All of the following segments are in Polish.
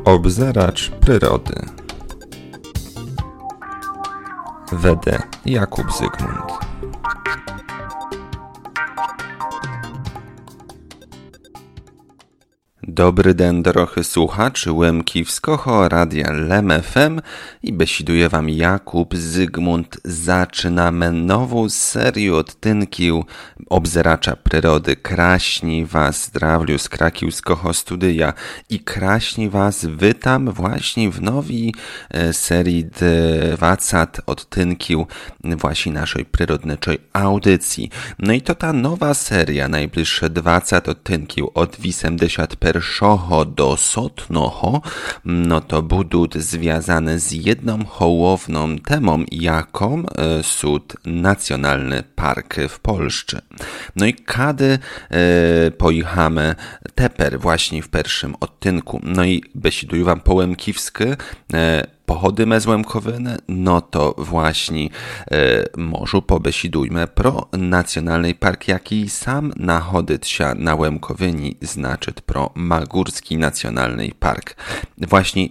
Obzeracz przyrody. Wede Jakub Zygmunt. Dobry den, drochy słuchaczy Łemkiwskiego Radia Lem FM i besiduje wam Jakub Zygmunt. Zaczynamy nową serię odtynków Obzeracza przyrody. Kraśni was zdrawliu z krakiwskiego studia i kraśni was witam właśnie w nowej serii 20 odtynków właśnie naszej przyrodniczej audycji. No i to ta nowa seria, najbliższe 20 odtynków od 81 do 100, no to będą związane z jedną hołowną temą, jaką sud Nacjonalny Park w Polsce. No i kiedy pojechamy teper właśnie w pierwszym odtynku, no i besiduję wam po łemkiwsku, pochody z Łemkowyny, no to właśnie może pobesidujmy pro Nacjonalny Park, jaki sam nachodzić się na Łemkowyni, znaczy pro Magórski Nacjonalny Park. Właśnie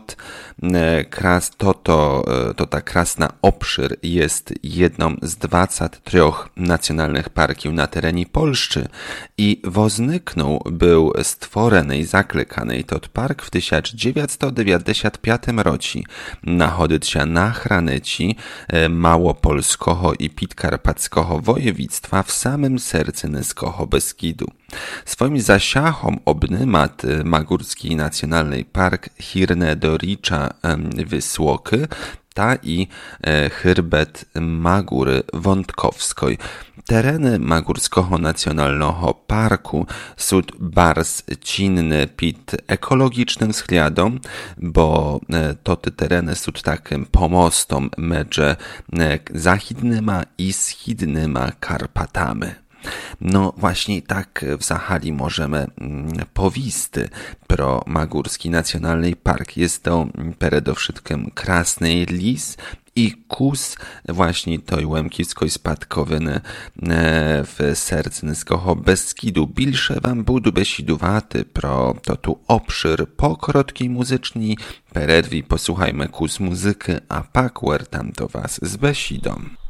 ta krasna obszar jest jedną z 23 nacjonalnych parków na terenie Polski i był stworzony i zaklekany tot park w 1995 roku. Nachodzić się na granicy Małopolskiego i Podkarpackiego województwa w samym sercu Niskiego Beskidu. Swoim zasiachom obnymat Magórski Nacjonalny Park hirne do Ricza Wysłoky, ta i Chyrbet Magóry Wątkowskiej. Tereny Magórskiego Nacjonalnego Parku są bardzo cinne pod ekologicznym względem, bo te tereny są takim pomostem między zachidnymi i wschidnymi Karpatami. No właśnie tak w Zachali możemy powisty pro Magórski Nacjonalny Park. Jest to przede wszystkim krasny lis i kus właśnie tej łemkiwskiej spadkowiny w sercu Niskiego Beskidu. Bilsze wam budu besiduwaty pro to tu obszar po krótkiej muzyczni. Peredwi posłuchajmy kus muzyky, a pak tam do was z besidą.